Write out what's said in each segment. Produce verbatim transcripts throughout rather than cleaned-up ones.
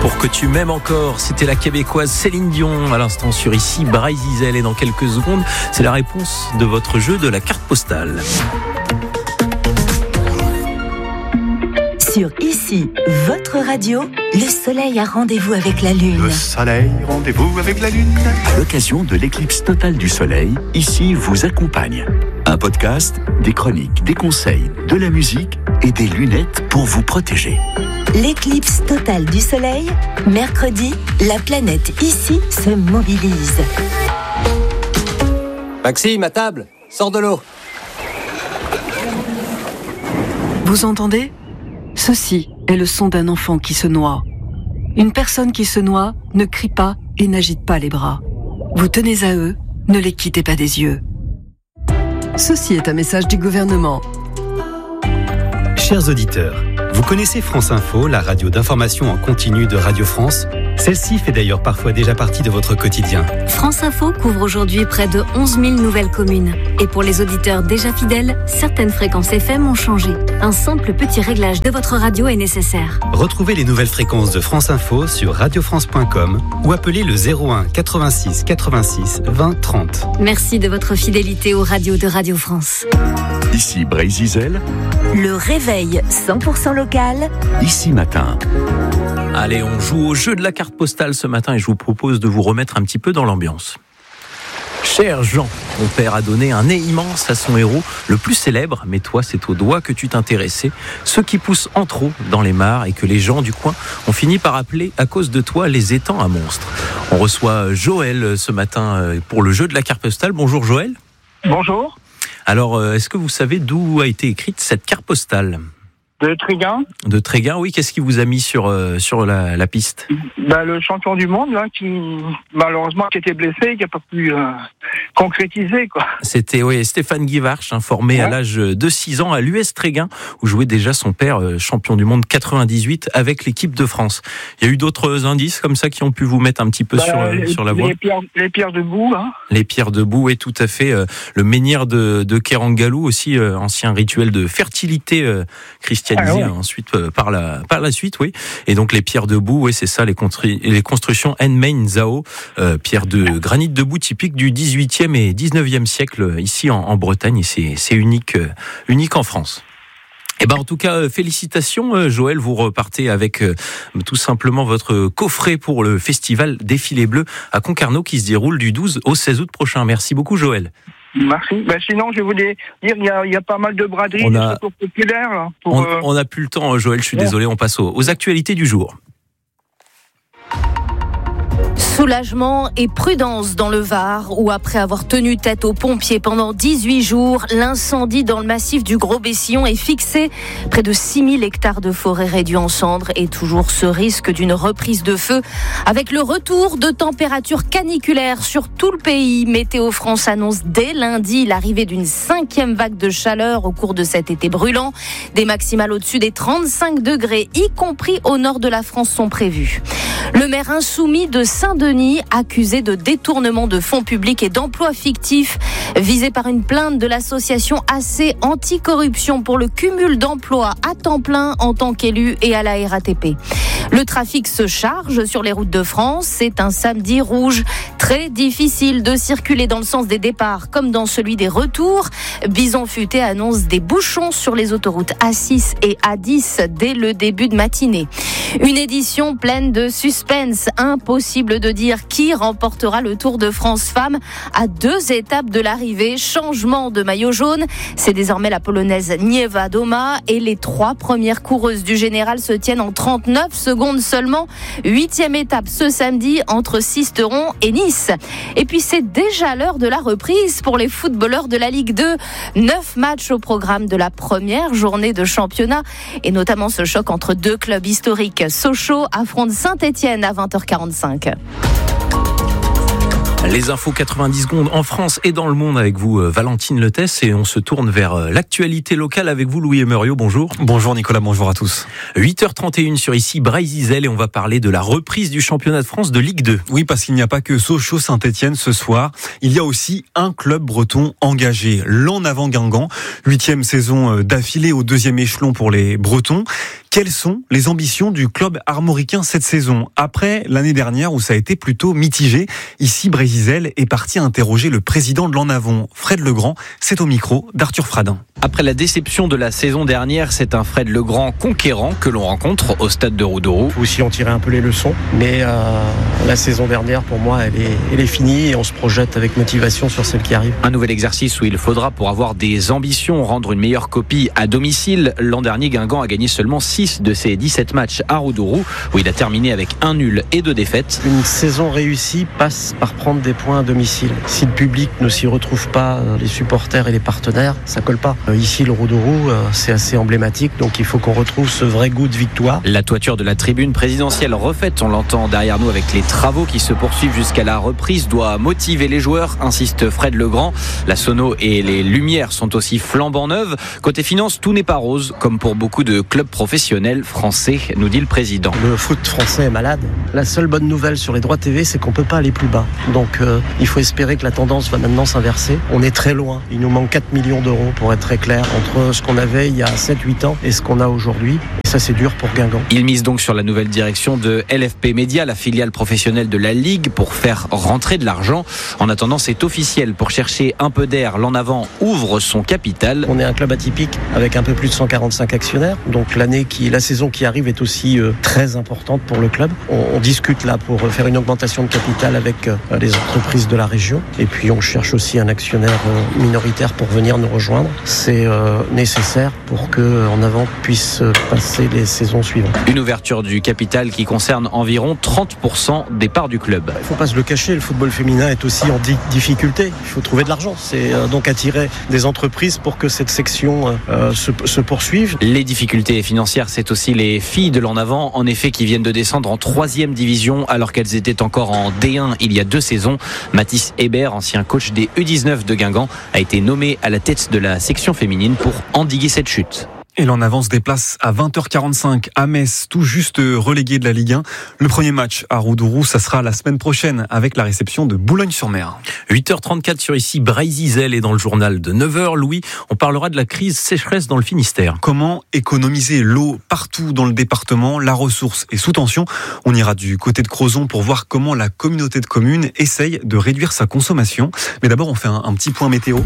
Pour que tu m'aimes encore, c'était la québécoise Céline Dion à l'instant sur Ici Bryce Diesel. Et dans quelques secondes, c'est la réponse de votre jeu de la carte postale. Sur Ici, votre radio, le soleil a rendez-vous avec la lune. Le soleil, rendez-vous avec la lune. À l'occasion de l'éclipse totale du soleil, Ici vous accompagne. Un podcast, des chroniques, des conseils, de la musique et des lunettes pour vous protéger. L'éclipse totale du soleil, mercredi, la planète Ici se mobilise. Maxime, à table, sors de l'eau. Vous entendez ? Ceci est le son d'un enfant qui se noie. Une personne qui se noie ne crie pas et n'agite pas les bras. Vous tenez à eux, ne les quittez pas des yeux. Ceci est un message du gouvernement. Chers auditeurs, vous connaissez France Info, la radio d'information en continu de Radio France ? Celle-ci fait d'ailleurs parfois déjà partie de votre quotidien. France Info couvre aujourd'hui près de onze mille nouvelles communes. Et pour les auditeurs déjà fidèles, certaines fréquences F M ont changé. Un simple petit réglage de votre radio est nécessaire. Retrouvez les nouvelles fréquences de France Info sur radio france point com ou appelez le zéro un quatre-vingt-six quatre-vingt-six vingt trente. Merci de votre fidélité aux radios de Radio France. Ici Bryce Diesel. Le réveil cent pour cent local. Ici matin. Allez, on joue au jeu de la carte postale ce matin et je vous propose de vous remettre un petit peu dans l'ambiance. Cher Jean, mon père a donné un nez immense à son héros, le plus célèbre, mais toi c'est au doigt que tu t'intéressais, ceux qui poussent en trop dans les mares et que les gens du coin ont fini par appeler à cause de toi les étangs à monstres. On reçoit Joël ce matin pour le jeu de la carte postale. Bonjour Joël. Bonjour. Alors, est-ce que vous savez d'où a été écrite cette carte postale ? De Tréguin. De Tréguin, oui. Qu'est-ce qui vous a mis sur, euh, sur la, la piste ? Bah, le champion du monde, là, qui, malheureusement, qui était blessé, qui n'a pas pu euh, concrétiser, quoi. C'était, oui, Stéphane Guivarch, hein, formé ouais. à l'âge de six ans à l'U S Tréguin, où jouait déjà son père, euh, champion du monde quatre-vingt-dix-huit, avec l'équipe de France. Il y a eu d'autres indices comme ça qui ont pu vous mettre un petit peu bah, sur, euh, les, sur la voie ? Les pierres, les pierres debout, hein. Les pierres debout, et tout à fait. Euh, le menhir de, de Kerangalou, aussi, euh, ancien rituel de fertilité euh, christianisé ah, ouais. ensuite euh, par la par la suite, oui. Et donc les pierres debout, oui, c'est ça, les, constru- les constructions Enmain Zhao, euh, pierres de granit debout typiques du dix-huitième et dix-neuvième siècle ici en, en Bretagne, et c'est c'est unique euh, unique en France. Eh ben en tout cas, félicitations Joël, vous repartez avec euh, tout simplement votre coffret pour le festival Défilé Bleu à Concarneau qui se déroule du douze au seize août prochain. Merci beaucoup Joël. Merci. Ben sinon, je voulais dire, il y a, il y a pas mal de braderies, de secours populaires. Là, pour, on, euh... on a plus le temps, Joël, je suis ouais. désolé, on passe aux, aux actualités du jour. Soulagement et prudence dans le Var, où après avoir tenu tête aux pompiers pendant dix-huit jours, l'incendie dans le massif du Gros-Bessillon est fixé. Près de six mille hectares de forêt réduits en cendres et toujours ce risque d'une reprise de feu. Avec le retour de températures caniculaires sur tout le pays, Météo France annonce dès lundi l'arrivée d'une cinquième vague de chaleur au cours de cet été brûlant. Des maximales au-dessus des trente-cinq degrés, y compris au nord de la France, sont prévues. Le maire insoumis de Saint-Denis, accusé de détournement de fonds publics et d'emplois fictifs, visé par une plainte de l'association A C Anticorruption pour le cumul d'emplois à temps plein en tant qu'élu et à la R A T P. Le trafic se charge sur les routes de France. C'est un samedi rouge. Très difficile de circuler dans le sens des départs comme dans celui des retours. Bison Futé annonce des bouchons sur les autoroutes A six et A dix dès le début de matinée. Une édition pleine de suspense. Impossible de dire qui remportera le Tour de France Femmes à deux étapes de l'arrivée. Changement de maillot jaune. C'est désormais la Polonaise Nieva Doma et les trois premières coureuses du général se tiennent en trente-neuf secondes seulement. Huitième étape ce samedi entre Sisteron et Nice. Et puis c'est déjà l'heure de la reprise pour les footballeurs de la Ligue deux. Neuf matchs au programme de la première journée de championnat et notamment ce choc entre deux clubs historiques. Sochaux affronte Saint-Étienne à vingt heures quarante-cinq. Les infos quatre-vingt-dix secondes en France et dans le monde avec vous, Valentine Letès, et on se tourne vers l'actualité locale avec vous, Louis Emerio. Bonjour. Bonjour Nicolas, bonjour à tous. huit heures trente et une sur ici, Bray-Zizel, et on va parler de la reprise du championnat de France de Ligue deux. Oui, parce qu'il n'y a pas que Sochaux-Saint-Etienne ce soir. Il y a aussi un club breton engagé, l'En Avant Guingamp. Huitième saison d'affilée au deuxième échelon pour les Bretons. Quelles sont les ambitions du club armoricain cette saison ? Après l'année dernière où ça a été plutôt mitigé, ici Bray-Zizel est parti interroger le président de l'En Avant, Fred Legrand. C'est au micro d'Arthur Fradin. Après la déception de la saison dernière, c'est un Fred Legrand conquérant que l'on rencontre au stade de Roudourou. Il faut aussi en tirer un peu les leçons, mais euh, la saison dernière pour moi elle est, elle est finie et on se projette avec motivation sur celle qui arrive. Un nouvel exercice où il faudra, pour avoir des ambitions, rendre une meilleure copie à domicile. L'an dernier, Guingamp a gagné seulement six de ses dix-sept matchs à Roudourou, où il a terminé avec un nul et deux défaites. Une saison réussie passe par prendre des points à domicile. Si le public ne s'y retrouve pas, les supporters et les partenaires, ça colle pas. Ici, le Roudourou, c'est assez emblématique, donc il faut qu'on retrouve ce vrai goût de victoire. La toiture de la tribune présidentielle refaite, on l'entend derrière nous avec les travaux qui se poursuivent jusqu'à la reprise, doit motiver les joueurs, insiste Fred Legrand. La sono et les lumières sont aussi flambant neuves. Côté finance, tout n'est pas rose, comme pour beaucoup de clubs professionnels français, nous dit le président. Le foot français est malade. La seule bonne nouvelle sur les droits T V, c'est qu'on peut pas aller plus bas. Donc euh, il faut espérer que la tendance va maintenant s'inverser. On est très loin. Il nous manque quatre millions d'euros pour être très clair entre ce qu'on avait il y a sept huit ans et ce qu'on a aujourd'hui. Et ça, c'est dur pour Guingamp. Il mise donc sur la nouvelle direction de L F P Média, la filiale professionnelle de la Ligue, pour faire rentrer de l'argent. En attendant, c'est officiel. Pour chercher un peu d'air, l'En Avant ouvre son capital. On est un club atypique avec un peu plus de cent quarante-cinq actionnaires. Donc l'année qui La saison qui arrive est aussi euh, très importante pour le club. On, on discute là pour faire une augmentation de capital avec euh, les entreprises de la région. Et puis on cherche aussi un actionnaire euh, minoritaire pour venir nous rejoindre. C'est euh, nécessaire pour que En Avant puisse passer les saisons suivantes. Une ouverture du capital qui concerne environ trente pour cent des parts du club. Il ne faut pas se le cacher, le football féminin est aussi en di- difficulté. Il faut trouver de l'argent. C'est euh, donc attirer des entreprises pour que cette section euh, se, se poursuive. Les difficultés financières, c'est aussi les filles de l'En Avant, en effet, qui viennent de descendre en troisième division alors qu'elles étaient encore en D un il y a deux saisons. Mathis Hébert, ancien coach des U dix-neuf de Guingamp, a été nommé à la tête de la section féminine pour endiguer cette chute. Et l'En Avant se déplace à vingt heures quarante-cinq à Metz, tout juste relégué de la Ligue un. Le premier match à Roudourou, ça sera la semaine prochaine avec la réception de Boulogne-sur-Mer. huit heures trente-quatre sur ici, Bray-Zizel, et dans le journal de neuf heures, Louis, on parlera de la crise sécheresse dans le Finistère. Comment économiser l'eau partout dans le département? La ressource est sous tension. On ira du côté de Crozon pour voir comment la communauté de communes essaye de réduire sa consommation. Mais d'abord, on fait un, un petit point météo.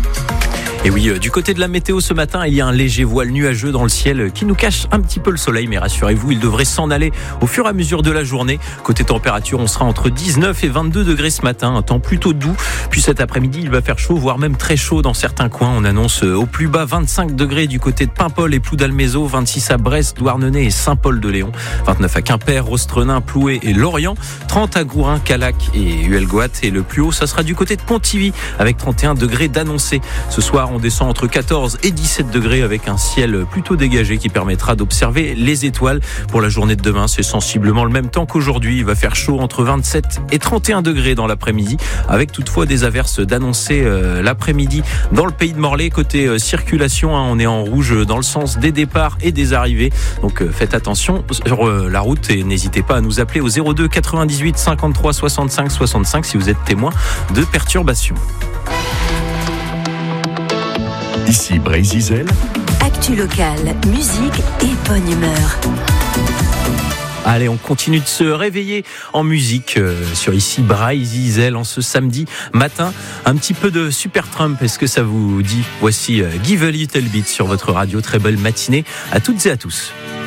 Et oui, du côté de la météo ce matin, il y a un léger voile nuageux dans le ciel qui nous cache un petit peu le soleil, mais rassurez-vous, il devrait s'en aller au fur et à mesure de la journée. Côté température, on sera entre dix-neuf et vingt-deux degrés ce matin, un temps plutôt doux. Puis cet après-midi, il va faire chaud, voire même très chaud dans certains coins. On annonce au plus bas vingt-cinq degrés du côté de Paimpol et Ploudalmézeau, vingt-six à Brest, Douarnenez et Saint-Paul-de-Léon, vingt-neuf à Quimper, Rostrenin, Ploué et Lorient, trente à Gourin, Calac et Huelgoat, et le plus haut, ça sera du côté de Pontivy avec trente et un degrés d'annoncé. Ce soir, on descend entre quatorze et dix-sept degrés avec un ciel plutôt dégagé qui permettra d'observer les étoiles. Pour la journée de demain, c'est sensiblement le même temps qu'aujourd'hui. Il va faire chaud entre vingt-sept et trente et un degrés dans l'après-midi, avec toutefois des averses d'annoncer euh, l'après-midi dans le pays de Morlaix. Côté euh, circulation, hein, on est en rouge dans le sens des départs et des arrivées. Donc euh, faites attention sur euh, la route et n'hésitez pas à nous appeler au zéro deux quatre-vingt-dix-huit cinquante-trois soixante-cinq soixante-cinq si vous êtes témoin de perturbations. Ici Bray-Zizel. Actu locale, musique et bonne humeur. Allez, on continue de se réveiller en musique euh, sur ici Bray-Zizel en ce samedi matin. Un petit peu de Supertramp, est-ce que ça vous dit? Voici euh, Give a Little Bit sur votre radio. Très belle matinée à toutes et à tous.